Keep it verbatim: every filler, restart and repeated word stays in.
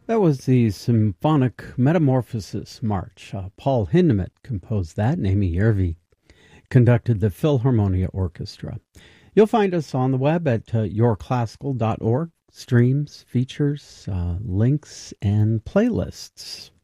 That was the Symphonic Metamorphosis March. Uh, Paul Hindemith composed that, and Amy Yervi conducted the Philharmonia Orchestra. You'll find us on the web at uh, your classical dot org. Streams, features, uh, links, and playlists.